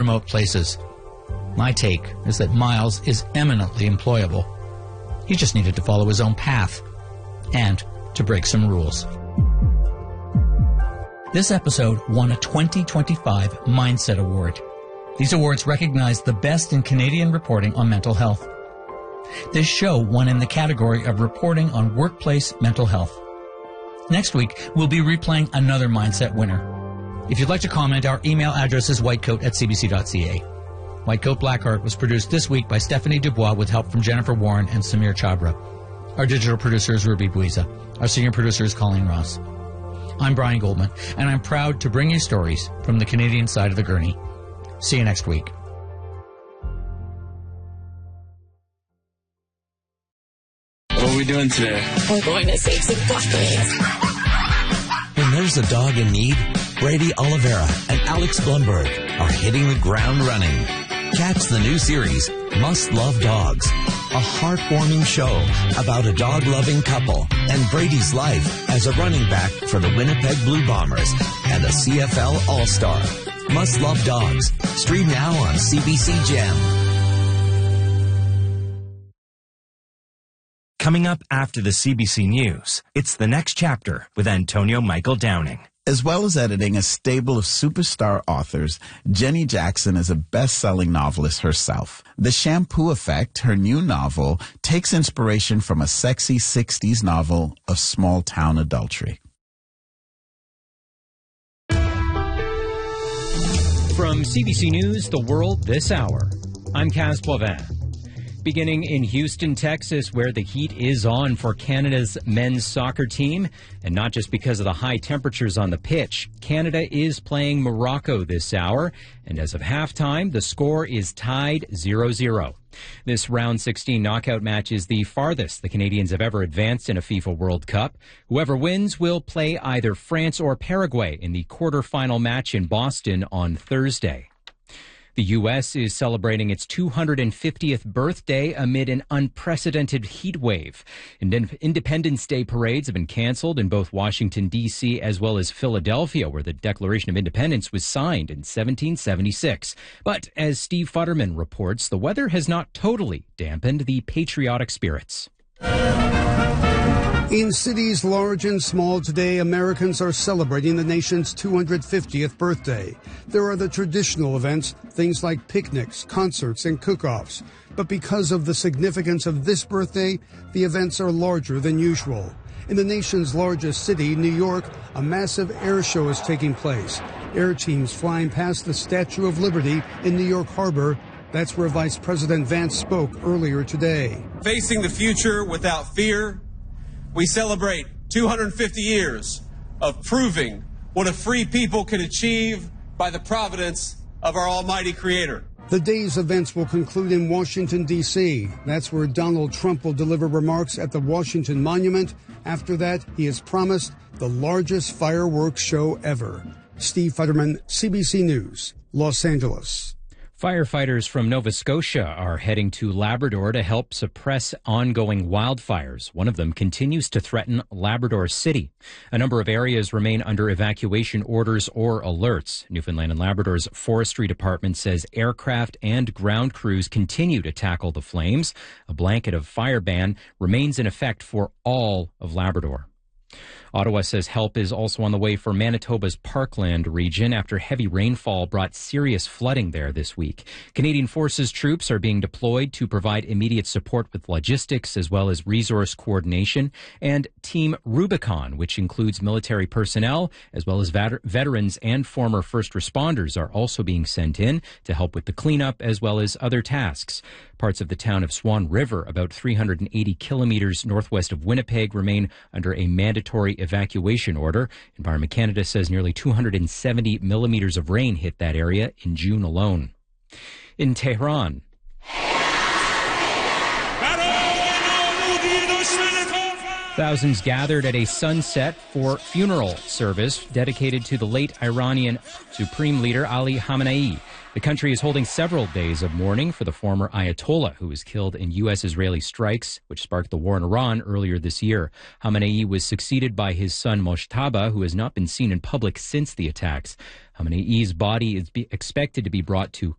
remote places. My take is that Miles is eminently employable. He just needed to follow his own path and to break some rules. This episode won a 2025 Mindset Award. These awards recognize the best in Canadian reporting on mental health. This show won in the category of reporting on workplace mental health. Next week, we'll be replaying another Mindset winner. If you'd like to comment, our email address is whitecoat@cbc.ca. Whitecoat Blackheart was produced this week by Stephanie Dubois with help from Jennifer Warren and Samir Chabra. Our digital producer is Ruby Buiza. Our senior producer is Colleen Ross. I'm Brian Goldman, and I'm proud to bring you stories from the Canadian side of the gurney. See you next week. What are we doing today? We're going to save some puppies. When there's a dog in need, Brady Oliveira and Alex Blumberg are hitting the ground running. Catch the new series, Must Love Dogs, a heartwarming show about a dog-loving couple and Brady's life as a running back for the Winnipeg Blue Bombers and a CFL All-Star. Must Love Dogs. Stream now on CBC Gem. Coming up after the CBC News, it's The Next Chapter with Antonio Michael Downing. As well as editing a stable of superstar authors, Jenny Jackson is a best-selling novelist herself. The Shampoo Effect, her new novel, takes inspiration from a sexy 60s novel of small-town adultery. From CBC News, The World This Hour, I'm Kaz Poivin. Beginning in Houston, Texas, where the heat is on for Canada's men's soccer team, and not just because of the high temperatures on the pitch. Canada is playing Morocco this hour, and as of halftime, the score is tied 0-0. This round 16 knockout match is the farthest the Canadians have ever advanced in a FIFA World Cup. Whoever wins will play either France or Paraguay in the quarterfinal match in Boston on Thursday. The U.S. is celebrating its 250th birthday amid an unprecedented heat wave. Independence Day parades have been canceled in both Washington, D.C. as well as Philadelphia, where the Declaration of Independence was signed in 1776. But as Steve Futterman reports, the weather has not totally dampened the patriotic spirits. In cities large and small today, Americans are celebrating the nation's 250th birthday. There are the traditional events, things like picnics, concerts, and cook-offs. But because of the significance of this birthday, the events are larger than usual. In the nation's largest city, New York, a massive air show is taking place. Air teams flying past the Statue of Liberty in New York Harbor. That's where Vice President Vance spoke earlier today. Facing the future without fear, we celebrate 250 years of proving what a free people can achieve by the providence of our almighty Creator. The day's events will conclude in Washington, D.C. That's where Donald Trump will deliver remarks at the Washington Monument. After that, he has promised the largest fireworks show ever. Steve Futterman, CBC News, Los Angeles. Firefighters from Nova Scotia are heading to Labrador to help suppress ongoing wildfires. One of them continues to threaten Labrador City. A number of areas remain under evacuation orders or alerts. Newfoundland and Labrador's Forestry Department says aircraft and ground crews continue to tackle the flames. A blanket of fire ban remains in effect for all of Labrador. Ottawa says help is also on the way for Manitoba's Parkland region after heavy rainfall brought serious flooding there this week. Canadian Forces troops are being deployed to provide immediate support with logistics as well as resource coordination. And Team Rubicon, which includes military personnel as well as veterans and former first responders, are also being sent in to help with the cleanup as well as other tasks. Parts of the town of Swan River, about 380 kilometers northwest of Winnipeg, remain under a mandatory evacuation order. Environment Canada says nearly 270 millimeters of rain hit that area in June alone. In Tehran, thousands gathered at a sunset for funeral service dedicated to the late Iranian Supreme Leader Ali Khamenei. The country is holding several days of mourning for the former Ayatollah, who was killed in U.S.-Israeli strikes, which sparked the war in Iran earlier this year. Khamenei was succeeded by his son Mojtaba, who has not been seen in public since the attacks. Khamenei's body is expected to be brought to